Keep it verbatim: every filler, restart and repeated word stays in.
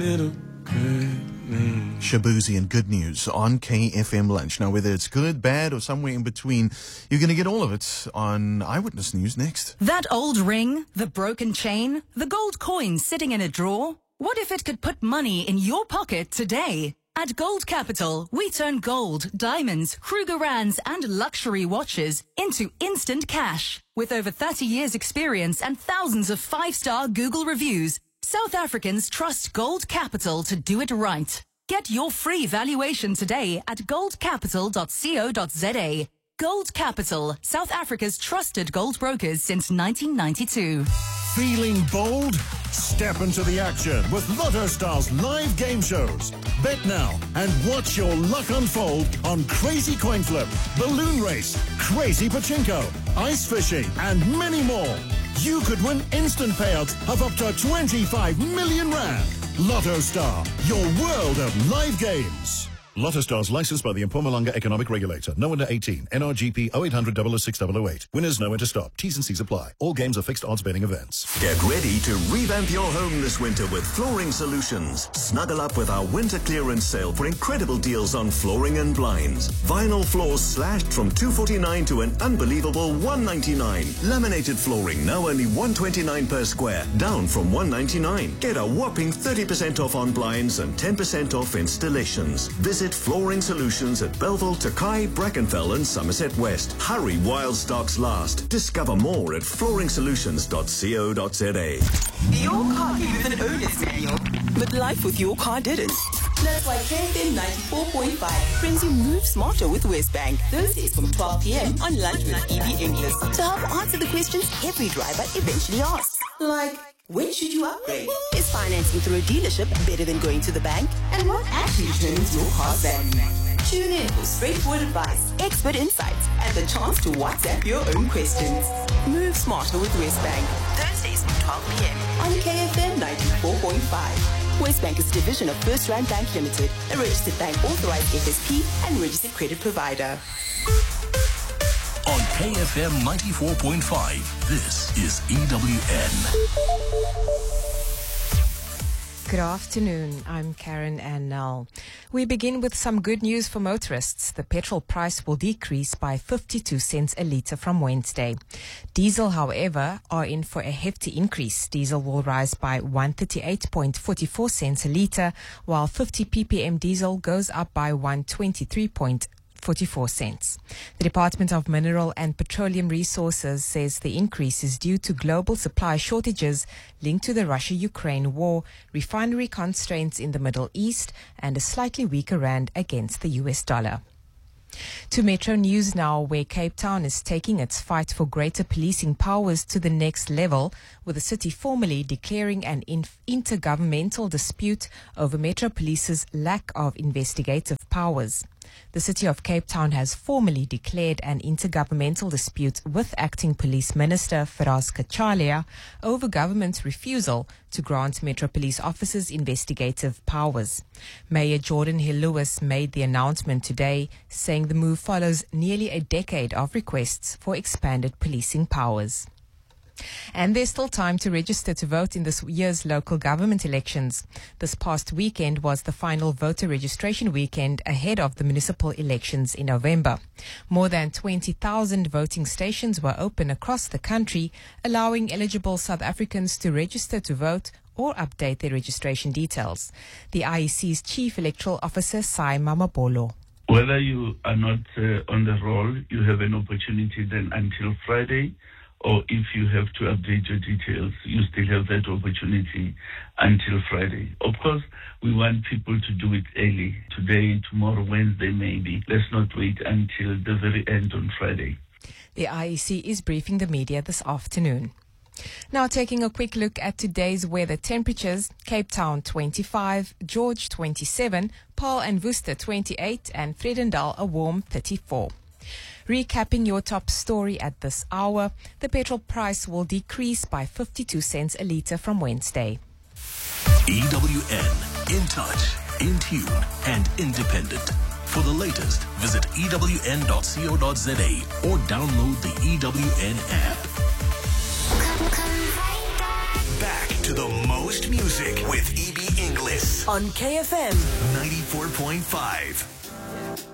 Shabuzi and Good News on K F M Lunch. Now, whether it's good, bad, or somewhere in between, you're going to get all of it on Eyewitness News next. That old ring, the broken chain, the gold coin sitting in a drawer. What if it could put money in your pocket today? At Gold Capital, we turn gold, diamonds, Krugerrands and luxury watches into instant cash. With over thirty years experience and thousands of five-star Google reviews, South Africans trust Gold Capital to do it right. Get your free valuation today at gold capital dot co dot za. Gold Capital, South Africa's trusted gold brokers since nineteen ninety-two. Feeling bold? Step into the action with Lotto Stars live game shows. Bet now and watch your luck unfold on Crazy Coin Flip, Balloon Race, Crazy Pachinko, Ice Fishing, and many more. You could win instant payouts of up to twenty-five million rand. Lotto Star, your world of live games. Lotto Stars licensed by the Mpumalanga Economic Regulator. No under eighteen. N R G P oh eight hundred, double oh six, double oh eight. Winners know when to stop. T's and C's apply. All games are fixed odds betting events. Get ready to revamp your home this winter with Flooring Solutions. Snuggle up with our winter clearance sale for incredible deals on flooring and blinds. Vinyl floors slashed from two forty-nine to an unbelievable one ninety-nine. Laminated flooring now only one twenty-nine per square, down from one ninety-nine. Get a whopping thirty percent off on blinds and ten percent off installations. Visit Flooring Solutions at Belleville, Takai, Brackenfell and Somerset West. Hurry while stocks last. Discover more at flooring solutions dot co dot za. Your car came with an owner's manual, but life with your car didn't. That's why K F M ninety-four point five brings you Move Smarter with Westbank. Thursdays from twelve p.m. on Lunch with E B English to help answer the questions every driver eventually asks. Like, when should you upgrade? Is financing through a dealership better than going to the bank? And what actually determines your car's value? Tune in for straightforward advice, expert insights, and the chance to WhatsApp your own questions. Move Smarter with Westbank. Thursdays from twelve p.m. on K F M ninety-four point five. Westbank is a division of First Rand Bank Limited, a registered bank authorized F S P and registered credit provider. On K F M ninety-four point five, this is E W N. Good afternoon, I'm Karen Annell. We begin with some good news for motorists. The petrol price will decrease by fifty-two cents a litre from Wednesday. Diesel, however, are in for a hefty increase. Diesel will rise by one hundred thirty-eight point four four cents a litre, while fifty p p m diesel goes up by one hundred twenty-three point forty-four cents. The Department of Mineral and Petroleum Resources says the increase is due to global supply shortages linked to the Russia-Ukraine war, refinery constraints in the Middle East, and a slightly weaker rand against the U S dollar. To Metro News now, where Cape Town is taking its fight for greater policing powers to the next level, with the city formally declaring an inf- intergovernmental dispute over Metro Police's lack of investigative powers. The City of Cape Town has formally declared an intergovernmental dispute with Acting Police Minister Firas Kachalia over government's refusal to grant Metro Police officers investigative powers. Mayor Jordan Hill-Lewis made the announcement today, saying the move follows nearly a decade of requests for expanded policing powers. And there's still time to register to vote in this year's local government elections. This past weekend was the final voter registration weekend ahead of the municipal elections in November. More than twenty thousand voting stations were open across the country, allowing eligible South Africans to register to vote or update their registration details. The I E C's Chief Electoral Officer, Sai Mamabolo. Whether you are not uh, on the roll, you have an opportunity then until Friday, or if you have to update your details, you still have that opportunity until Friday. Of course, we want people to do it early, today, tomorrow, Wednesday maybe. Let's not wait until the very end on Friday. The I E C is briefing the media this afternoon. Now taking a quick look at today's weather temperatures: Cape Town twenty-five, George twenty-seven, Paarl and Worcester twenty-eight, and Vredendal a warm thirty-four. Recapping your top story at this hour, the petrol price will decrease by fifty-two cents a litre from Wednesday. E W N, in touch, in tune, and independent. For the latest, visit E W N dot co dot za or download the E W N app. Back to the most music with E B English. Bliss on K F M ninety-four point five.